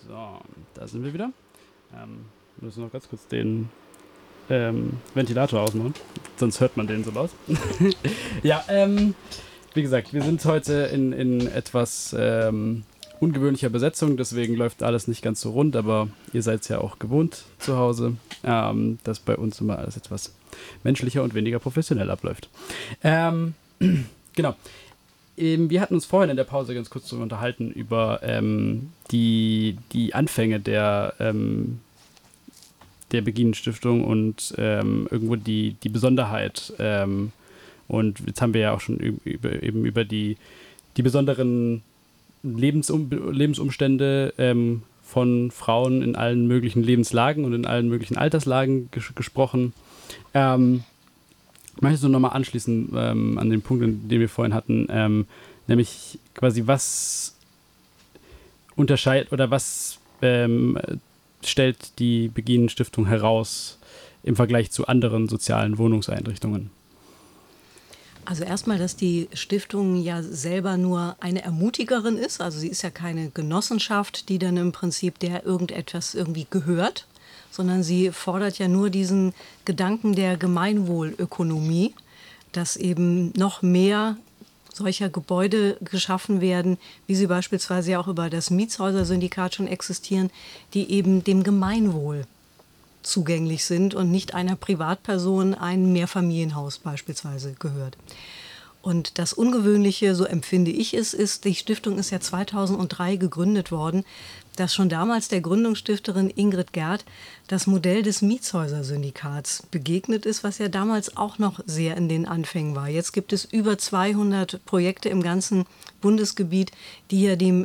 So, da sind wir wieder. Müssen noch ganz kurz den Ventilator ausmachen, sonst hört man den so laut. Ja, wie gesagt, wir sind heute in etwas ungewöhnlicher Besetzung, deswegen läuft alles nicht ganz so rund, aber ihr seid es ja auch gewohnt zu Hause, dass bei uns immer alles etwas menschlicher und weniger professionell abläuft. Genau. Wir hatten uns vorhin in der Pause ganz kurz darüber unterhalten, über die Anfänge der Beginen-Stiftung und irgendwo die Besonderheit. Und jetzt haben wir ja auch schon über die besonderen Lebensumstände von Frauen in allen möglichen Lebenslagen und in allen möglichen Alterslagen gesprochen. Möchtest du nochmal anschließen an den Punkt, den wir vorhin hatten, nämlich quasi was unterscheidet oder was stellt die Beginen-Stiftung heraus im Vergleich zu anderen sozialen Wohnungseinrichtungen? Also erstmal, dass die Stiftung ja selber nur eine Ermutigerin ist. Also sie ist ja keine Genossenschaft, die dann im Prinzip der irgendetwas irgendwie gehört, sondern sie fordert ja nur diesen Gedanken der Gemeinwohlökonomie, dass eben noch mehr solcher Gebäude geschaffen werden, wie sie beispielsweise ja auch über das Mietshäuser-Syndikat schon existieren, die eben dem Gemeinwohl zugänglich sind und nicht einer Privatperson ein Mehrfamilienhaus beispielsweise gehört. Und das Ungewöhnliche, so empfinde ich es, ist, die Stiftung ist ja 2003 gegründet worden, dass schon damals der Gründungsstifterin Ingrid Gerth das Modell des Mietshäuser-Syndikats begegnet ist, was ja damals auch noch sehr in den Anfängen war. Jetzt gibt es über 200 Projekte im ganzen Bundesgebiet, die ja dem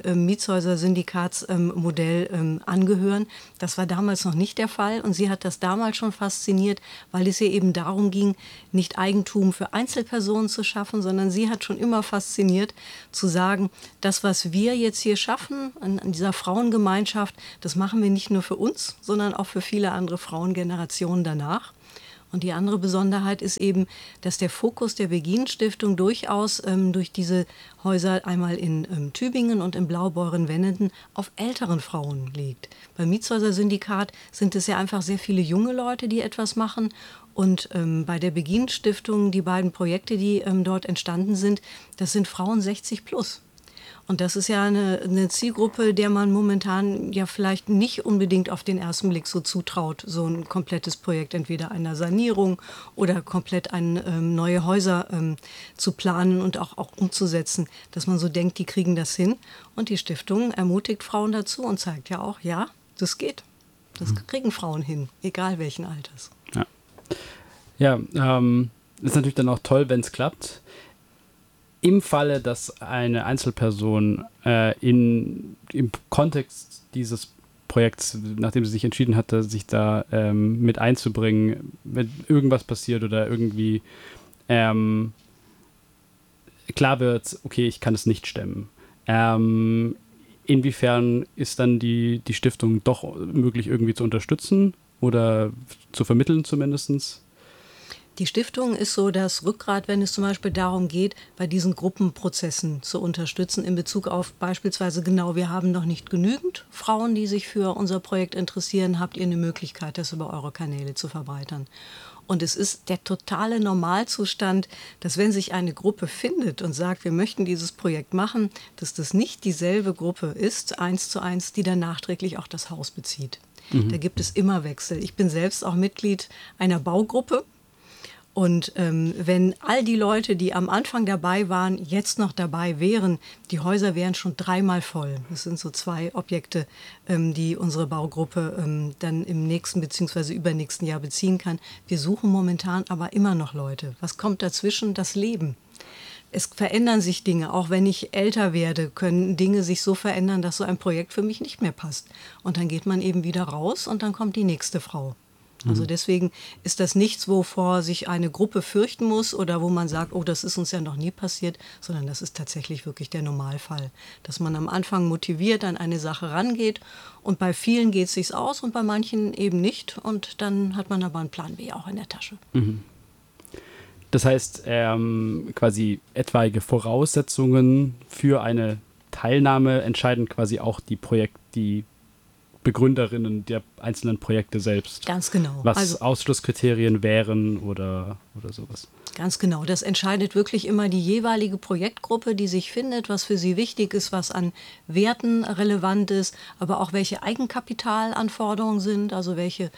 Mietshäuser-Syndikatsmodell angehören. Das war damals noch nicht der Fall und sie hat das damals schon fasziniert, weil es ihr eben darum ging, nicht Eigentum für Einzelpersonen zu schaffen, sondern sie hat schon immer fasziniert zu sagen, das, was wir jetzt hier schaffen an dieser Frauengemeinschaft, das machen wir nicht nur für uns, sondern auch für viele andere Frauengenerationen danach. Und die andere Besonderheit ist eben, dass der Fokus der Beginen-Stiftung durchaus durch diese Häuser einmal in Tübingen und in Blaubeuren-Wennenden auf älteren Frauen liegt. Beim Mietshäuser-Syndikat sind es ja einfach sehr viele junge Leute, die etwas machen. Und bei der Beginen-Stiftung, die beiden Projekte, die dort entstanden sind, das sind Frauen 60 plus. Und das ist ja eine Zielgruppe, der man momentan ja vielleicht nicht unbedingt auf den ersten Blick so zutraut, so ein komplettes Projekt entweder einer Sanierung oder komplett neue Häuser zu planen und auch umzusetzen, dass man so denkt, die kriegen das hin. Und die Stiftung ermutigt Frauen dazu und zeigt ja auch, ja, das geht. Das kriegen Frauen hin, egal welchen Alters. Ja, ist natürlich dann auch toll, wenn es klappt. Im Falle, dass eine Einzelperson im Kontext dieses Projekts, nachdem sie sich entschieden hatte, sich da mit einzubringen, wenn irgendwas passiert oder irgendwie klar wird, okay, ich kann es nicht stemmen. Inwiefern ist dann die Stiftung doch möglich irgendwie zu unterstützen oder zu vermitteln zumindest? Die Stiftung ist so das Rückgrat, wenn es zum Beispiel darum geht, bei diesen Gruppenprozessen zu unterstützen in Bezug auf beispielsweise genau, wir haben noch nicht genügend Frauen, die sich für unser Projekt interessieren, habt ihr eine Möglichkeit, das über eure Kanäle zu verbreitern. Und es ist der totale Normalzustand, dass wenn sich eine Gruppe findet und sagt, wir möchten dieses Projekt machen, dass das nicht dieselbe Gruppe ist, 1:1, die dann nachträglich auch das Haus bezieht. Da gibt es immer Wechsel. Ich bin selbst auch Mitglied einer Baugruppe. Und wenn all die Leute, die am Anfang dabei waren, jetzt noch dabei wären, die Häuser wären schon 3-mal voll. Das sind so 2 Objekte, die unsere Baugruppe dann im nächsten bzw. übernächsten Jahr beziehen kann. Wir suchen momentan aber immer noch Leute. Was kommt dazwischen? Das Leben. Es verändern sich Dinge. Auch wenn ich älter werde, können Dinge sich so verändern, dass so ein Projekt für mich nicht mehr passt. Und dann geht man eben wieder raus und dann kommt die nächste Frau. Also deswegen ist das nichts, wovor sich eine Gruppe fürchten muss oder wo man sagt, oh, das ist uns ja noch nie passiert, sondern das ist tatsächlich wirklich der Normalfall. Dass man am Anfang motiviert an eine Sache rangeht und bei vielen geht es sich aus und bei manchen eben nicht und dann hat man aber einen Plan B auch in der Tasche. Das heißt, quasi etwaige Voraussetzungen für eine Teilnahme entscheiden quasi auch die Begründerinnen der einzelnen Projekte selbst. Ganz genau. Was Ausschlusskriterien wären oder sowas. Ganz genau. Das entscheidet wirklich immer die jeweilige Projektgruppe, die sich findet, was für sie wichtig ist, was an Werten relevant ist, aber auch welche Eigenkapitalanforderungen sind, also welche,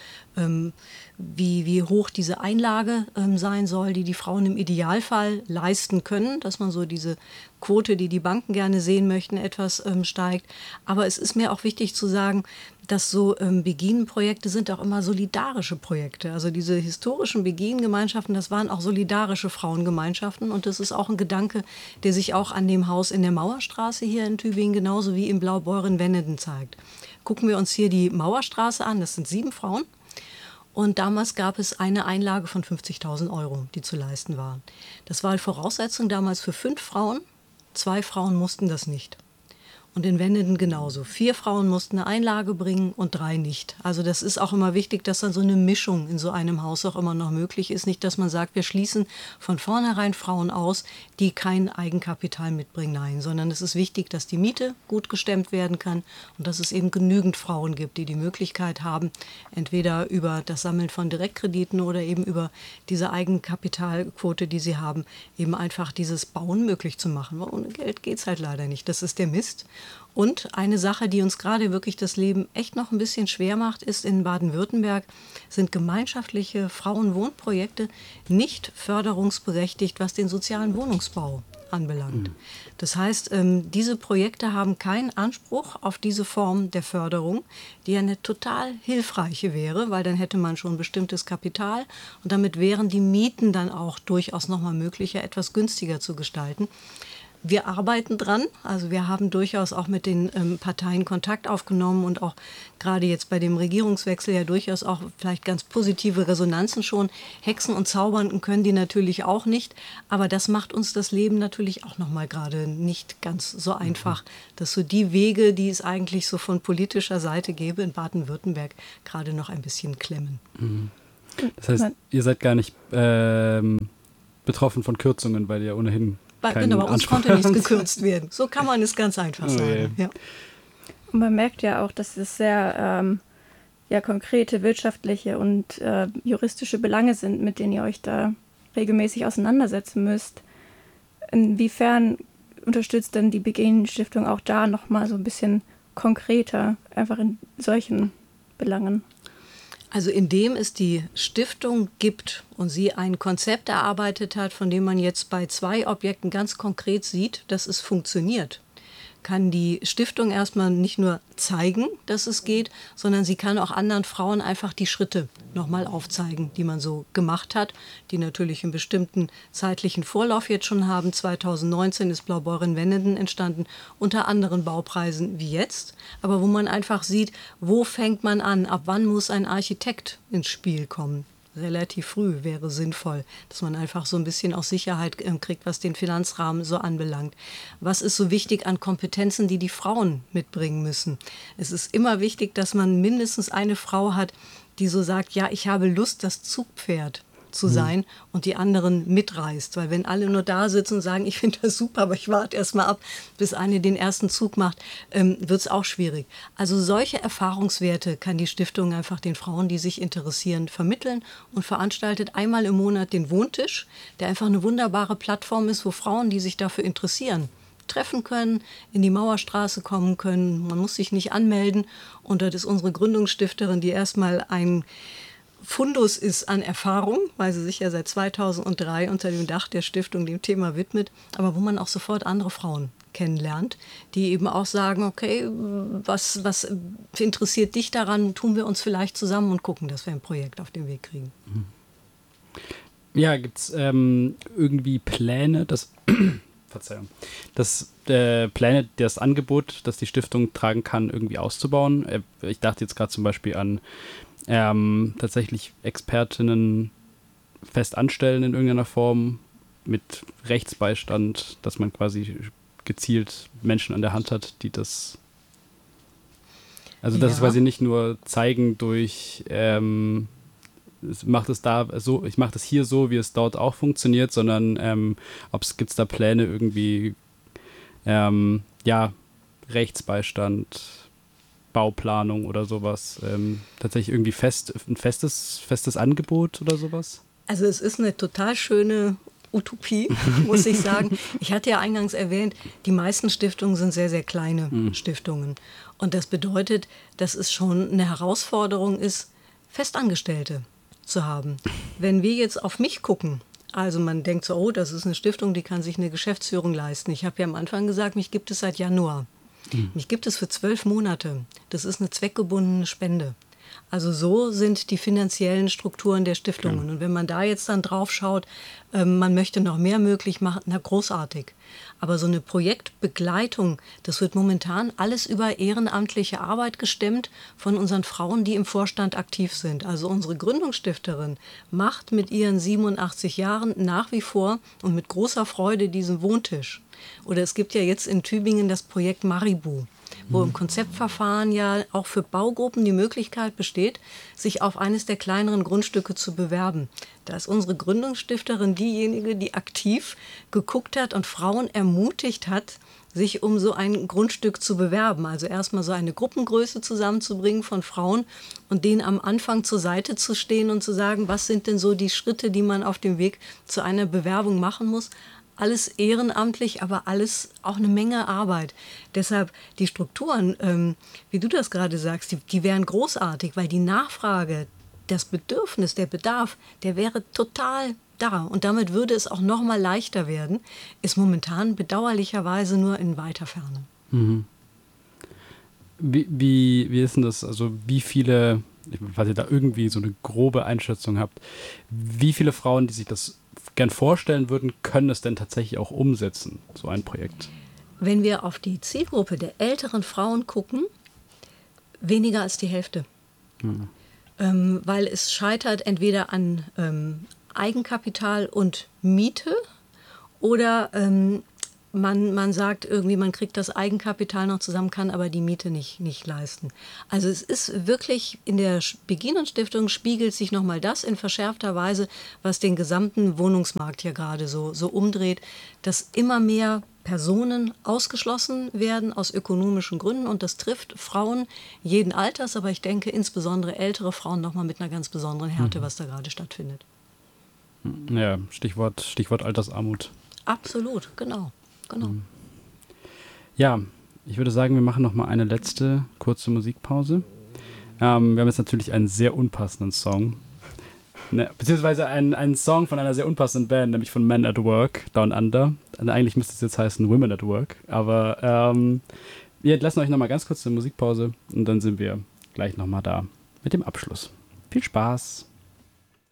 wie hoch diese Einlage sein soll, die die Frauen im Idealfall leisten können, dass man so diese Quote, die die Banken gerne sehen möchten, etwas steigt. Aber es ist mir auch wichtig zu sagen, dass so Beginenprojekte sind auch immer solidarische Projekte. Also diese historischen Beginengemeinschaften, das waren auch solidarische Frauengemeinschaften. Und das ist auch ein Gedanke, der sich auch an dem Haus in der Mauerstraße hier in Tübingen genauso wie im Blaubeuren-Wenneden zeigt. Gucken wir uns hier die Mauerstraße an, das sind 7 Frauen. Und damals gab es eine Einlage von 50.000 €, die zu leisten war. Das war die Voraussetzung damals für 5 Frauen. 2 Frauen mussten das nicht. Und in Wenneden genauso. 4 Frauen mussten eine Einlage bringen und 3 nicht. Also das ist auch immer wichtig, dass dann so eine Mischung in so einem Haus auch immer noch möglich ist. Nicht, dass man sagt, wir schließen von vornherein Frauen aus, die kein Eigenkapital mitbringen. Nein, sondern es ist wichtig, dass die Miete gut gestemmt werden kann und dass es eben genügend Frauen gibt, die die Möglichkeit haben, entweder über das Sammeln von Direktkrediten oder eben über diese Eigenkapitalquote, die sie haben, eben einfach dieses Bauen möglich zu machen. Weil ohne Geld geht es halt leider nicht. Das ist der Mist. Und eine Sache, die uns gerade wirklich das Leben echt noch ein bisschen schwer macht, ist, in Baden-Württemberg sind gemeinschaftliche Frauenwohnprojekte nicht förderungsberechtigt, was den sozialen Wohnungsbau anbelangt. Das heißt, diese Projekte haben keinen Anspruch auf diese Form der Förderung, die ja eine total hilfreiche wäre, weil dann hätte man schon bestimmtes Kapital und damit wären die Mieten dann auch durchaus nochmal möglicher, etwas günstiger zu gestalten. Wir arbeiten dran, also wir haben durchaus auch mit den Parteien Kontakt aufgenommen und auch gerade jetzt bei dem Regierungswechsel ja durchaus auch vielleicht ganz positive Resonanzen schon. Hexen und Zaubern können die natürlich auch nicht, aber das macht uns das Leben natürlich auch nochmal gerade nicht ganz so einfach, dass so die Wege, die es eigentlich so von politischer Seite gäbe, in Baden-Württemberg gerade noch ein bisschen klemmen. Das heißt, ihr seid gar nicht betroffen von Kürzungen, weil ihr ohnehin Genau, bei uns konnte nichts gekürzt werden. So kann man es ganz einfach sagen. Ja. Und man merkt ja auch, dass es sehr konkrete wirtschaftliche und juristische Belange sind, mit denen ihr euch da regelmäßig auseinandersetzen müsst. Inwiefern unterstützt denn die Begehen-Stiftung auch da nochmal so ein bisschen konkreter, einfach in solchen Belangen? Also indem es die Stiftung gibt und sie ein Konzept erarbeitet hat, von dem man jetzt bei 2 Objekten ganz konkret sieht, dass es funktioniert, kann die Stiftung erstmal nicht nur zeigen, dass es geht, sondern sie kann auch anderen Frauen einfach die Schritte nochmal aufzeigen, die man so gemacht hat, die natürlich einen bestimmten zeitlichen Vorlauf jetzt schon haben. 2019 ist Blaubeuren-Wenneden entstanden, unter anderen Baupreisen wie jetzt, aber wo man einfach sieht, wo fängt man an, ab wann muss ein Architekt ins Spiel kommen. Relativ früh wäre sinnvoll, dass man einfach so ein bisschen auch Sicherheit kriegt, was den Finanzrahmen so anbelangt. Was ist so wichtig an Kompetenzen, die die Frauen mitbringen müssen? Es ist immer wichtig, dass man mindestens eine Frau hat, die so sagt, ja, ich habe Lust, das Zugpferd zu sein und die anderen mitreißt. Weil wenn alle nur da sitzen und sagen, ich finde das super, aber ich warte erst mal ab, bis eine den ersten Zug macht, wird es auch schwierig. Also solche Erfahrungswerte kann die Stiftung einfach den Frauen, die sich interessieren, vermitteln und veranstaltet einmal im Monat den Wohntisch, der einfach eine wunderbare Plattform ist, wo Frauen, die sich dafür interessieren, treffen können, in die Mauerstraße kommen können. Man muss sich nicht anmelden. Und das ist unsere Gründungsstifterin, die erstmal ein Fundus ist an Erfahrung, weil sie sich ja seit 2003 unter dem Dach der Stiftung dem Thema widmet, aber wo man auch sofort andere Frauen kennenlernt, die eben auch sagen, okay, was interessiert dich daran, tun wir uns vielleicht zusammen und gucken, dass wir ein Projekt auf den Weg kriegen. Ja, gibt es irgendwie Pläne, Verzeihung, Pläne, das Angebot, das die Stiftung tragen kann, irgendwie auszubauen? Ich dachte jetzt gerade zum Beispiel an tatsächlich Expertinnen fest anstellen in irgendeiner Form mit Rechtsbeistand, dass man quasi gezielt Menschen an der Hand hat, die das, also das ist quasi nicht nur zeigen durch ich mache das hier so, wie es dort auch funktioniert, sondern gibt es da Pläne irgendwie Rechtsbeistand, Bauplanung oder sowas? Tatsächlich irgendwie ein festes Angebot oder sowas? Also es ist eine total schöne Utopie, muss ich sagen. Ich hatte ja eingangs erwähnt, die meisten Stiftungen sind sehr, sehr kleine Stiftungen. Und das bedeutet, dass es schon eine Herausforderung ist, Festangestellte zu haben. Wenn wir jetzt auf mich gucken, also man denkt so, oh, das ist eine Stiftung, die kann sich eine Geschäftsführung leisten. Ich habe ja am Anfang gesagt, mich gibt es seit Januar. Mich gibt es für 12 Monate. Das ist eine zweckgebundene Spende. Also so sind die finanziellen Strukturen der Stiftungen. Ja. Und wenn man da jetzt dann drauf schaut, man möchte noch mehr möglich machen, na großartig. Aber so eine Projektbegleitung, das wird momentan alles über ehrenamtliche Arbeit gestemmt von unseren Frauen, die im Vorstand aktiv sind. Also unsere Gründungsstifterin macht mit ihren 87 Jahren nach wie vor und mit großer Freude diesen Wohntisch. Oder es gibt ja jetzt in Tübingen das Projekt Maribu, wo im Konzeptverfahren ja auch für Baugruppen die Möglichkeit besteht, sich auf eines der kleineren Grundstücke zu bewerben. Da ist unsere Gründungsstifterin diejenige, die aktiv geguckt hat und Frauen ermutigt hat, sich um so ein Grundstück zu bewerben. Also erstmal so eine Gruppengröße zusammenzubringen von Frauen und denen am Anfang zur Seite zu stehen und zu sagen, was sind denn so die Schritte, die man auf dem Weg zu einer Bewerbung machen muss. Alles ehrenamtlich, aber alles auch eine Menge Arbeit. Deshalb die Strukturen, wie du das gerade sagst, die wären großartig, weil die Nachfrage, das Bedürfnis, der Bedarf, der wäre total da. Und damit würde es auch noch mal leichter werden, ist momentan bedauerlicherweise nur in weiter Ferne. Mhm. Wie ist denn das? Also wie viele, falls ihr da irgendwie so eine grobe Einschätzung habt, wie viele Frauen, die sich das gern vorstellen würden, können es denn tatsächlich auch umsetzen, so ein Projekt? Wenn wir auf die Zielgruppe der älteren Frauen gucken, weniger als die Hälfte. Weil es scheitert entweder an Eigenkapital und Miete oder man sagt irgendwie, man kriegt das Eigenkapital noch zusammen, kann aber die Miete nicht leisten. Also es ist wirklich, in der Beginen-Stiftung spiegelt sich nochmal das in verschärfter Weise, was den gesamten Wohnungsmarkt hier gerade so umdreht, dass immer mehr Personen ausgeschlossen werden aus ökonomischen Gründen und das trifft Frauen jeden Alters, aber ich denke insbesondere ältere Frauen nochmal mit einer ganz besonderen Härte, was da gerade stattfindet. Ja, Stichwort Altersarmut. Absolut, genau. Ja, ich würde sagen, wir machen noch mal eine letzte kurze Musikpause. Wir haben jetzt natürlich einen sehr unpassenden Song, beziehungsweise einen Song von einer sehr unpassenden Band, nämlich von Men at Work, Down Under. Eigentlich müsste es jetzt heißen Women at Work, aber wir entlassen euch noch mal ganz kurz eine Musikpause und dann sind wir gleich noch mal da mit dem Abschluss. Viel Spaß!